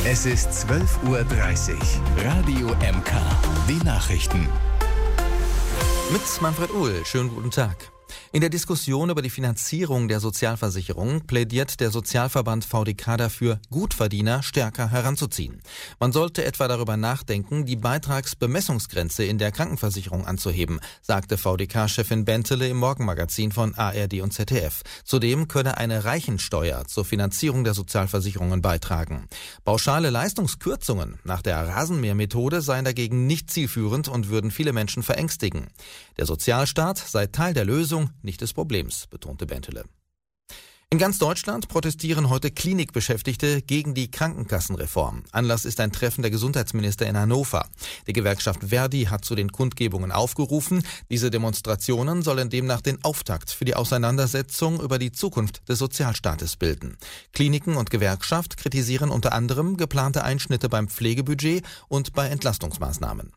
Es ist 12:30 Uhr. Radio MK. Die Nachrichten. Mit Manfred Uhl. Schönen guten Tag. In der Diskussion über die Finanzierung der Sozialversicherung plädiert der Sozialverband VDK dafür, Gutverdiener stärker heranzuziehen. Man sollte etwa darüber nachdenken, die Beitragsbemessungsgrenze in der Krankenversicherung anzuheben, sagte VDK-Chefin Bentele im Morgenmagazin von ARD und ZDF. Zudem könne eine Reichensteuer zur Finanzierung der Sozialversicherungen beitragen. Pauschale Leistungskürzungen nach der Rasenmähermethode seien dagegen nicht zielführend und würden viele Menschen verängstigen. Der Sozialstaat sei Teil der Lösung, nicht des Problems, betonte Bentele. In ganz Deutschland protestieren heute Klinikbeschäftigte gegen die Krankenkassenreform. Anlass ist ein Treffen der Gesundheitsminister in Hannover. Die Gewerkschaft Verdi hat zu den Kundgebungen aufgerufen. Diese Demonstrationen sollen demnach den Auftakt für die Auseinandersetzung über die Zukunft des Sozialstaates bilden. Kliniken und Gewerkschaft kritisieren unter anderem geplante Einschnitte beim Pflegebudget und bei Entlastungsmaßnahmen.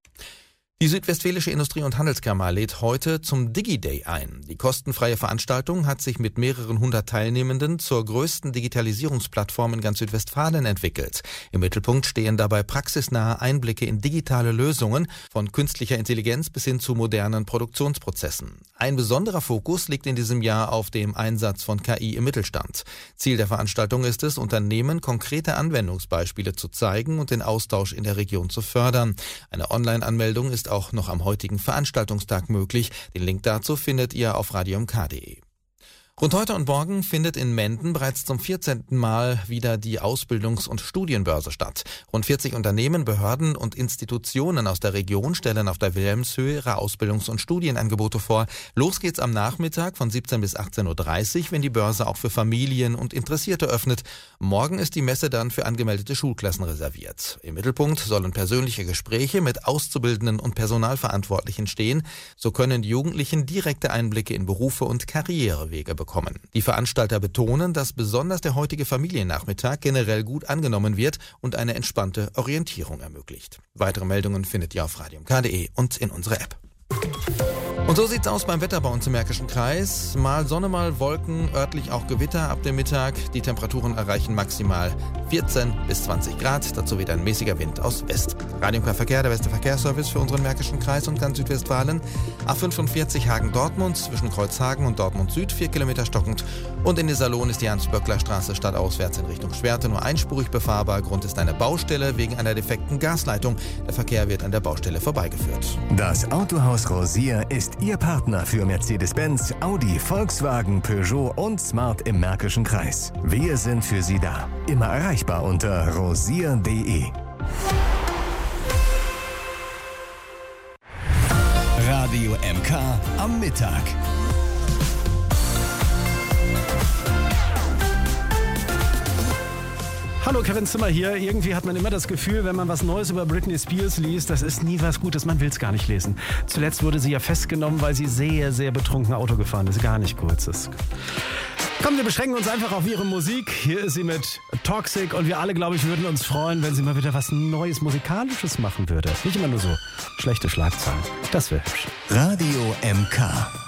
Die Südwestfälische Industrie- und Handelskammer lädt heute zum DigiDay ein. Die kostenfreie Veranstaltung hat sich mit mehreren hundert Teilnehmenden zur größten Digitalisierungsplattform in ganz Südwestfalen entwickelt. Im Mittelpunkt stehen dabei praxisnahe Einblicke in digitale Lösungen, von künstlicher Intelligenz bis hin zu modernen Produktionsprozessen. Ein besonderer Fokus liegt in diesem Jahr auf dem Einsatz von KI im Mittelstand. Ziel der Veranstaltung ist es, Unternehmen konkrete Anwendungsbeispiele zu zeigen und den Austausch in der Region zu fördern. Eine Online-Anmeldung ist auch noch am heutigen Veranstaltungstag möglich. Den Link dazu findet ihr auf radiomk.de. Rund heute und morgen findet in Menden bereits zum 14. Mal wieder die Ausbildungs- und Studienbörse statt. Rund 40 Unternehmen, Behörden und Institutionen aus der Region stellen auf der Wilhelmshöhe ihre Ausbildungs- und Studienangebote vor. Los geht's am Nachmittag von 17 bis 18:30 Uhr, wenn die Börse auch für Familien und Interessierte öffnet. Morgen ist die Messe dann für angemeldete Schulklassen reserviert. Im Mittelpunkt sollen persönliche Gespräche mit Auszubildenden und Personalverantwortlichen stehen. So können die Jugendlichen direkte Einblicke in Berufe und Karrierewege bekommen. Die Veranstalter betonen, dass besonders der heutige Familiennachmittag generell gut angenommen wird und eine entspannte Orientierung ermöglicht. Weitere Meldungen findet ihr auf radiomk.de und in unserer App. Und so sieht's aus beim Wetter bei uns im Märkischen Kreis. Mal Sonne, mal Wolken, örtlich auch Gewitter ab dem Mittag. Die Temperaturen erreichen maximal 14 bis 20 Grad. Dazu wieder ein mäßiger Wind aus West. Radio MK Verkehr, der beste Verkehrsservice für unseren Märkischen Kreis und ganz Südwestfalen. A45 Hagen-Dortmund zwischen Kreuzhagen und Dortmund Süd 4 Kilometer stockend. Und in Iserlohn ist die Hans-Böckler-Straße stadtauswärts in Richtung Schwerte nur einspurig befahrbar. Grund ist eine Baustelle wegen einer defekten Gasleitung. Der Verkehr wird an der Baustelle vorbeigeführt. Das Autohaus Rosier ist Ihr Partner für Mercedes-Benz, Audi, Volkswagen, Peugeot und Smart im Märkischen Kreis. Wir sind für Sie da. Immer erreichbar unter rosier.de. Radio MK am Mittag. Hallo, Kevin Zimmer hier. Irgendwie hat man immer das Gefühl, wenn man was Neues über Britney Spears liest, das ist nie was Gutes, man will es gar nicht lesen. Zuletzt wurde sie ja festgenommen, weil sie sehr, sehr betrunken Auto gefahren ist. Gar nicht kurz. Komm, wir beschränken uns einfach auf ihre Musik. Hier ist sie mit Toxic und wir alle, glaube ich, würden uns freuen, wenn sie mal wieder was Neues Musikalisches machen würde. Nicht immer nur so schlechte Schlagzeilen. Das wäre hübsch. Radio MK.